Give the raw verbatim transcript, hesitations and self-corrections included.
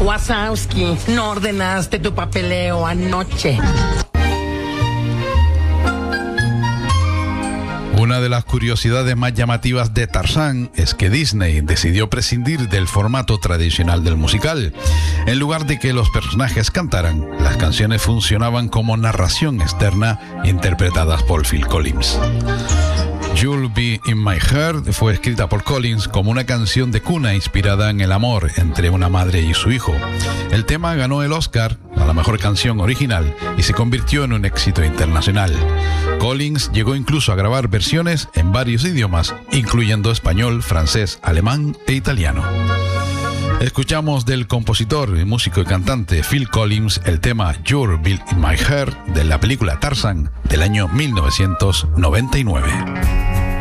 Wazowski, no ordenaste tu papeleo anoche. Una de las curiosidades más llamativas de Tarzán es que Disney decidió prescindir del formato tradicional del musical. En lugar de que los personajes cantaran, las canciones funcionaban como narración externa interpretadas por Phil Collins. You'll Be in My Heart fue escrita por Collins como una canción de cuna inspirada en el amor entre una madre y su hijo. El tema ganó el Oscar a la mejor canción original y se convirtió en un éxito internacional. Collins llegó incluso a grabar versiones en varios idiomas, incluyendo español, francés, alemán e italiano. Escuchamos del compositor, músico y cantante Phil Collins el tema You'll Be in My Heart de la película Tarzan del año mil novecientos noventa y nueve.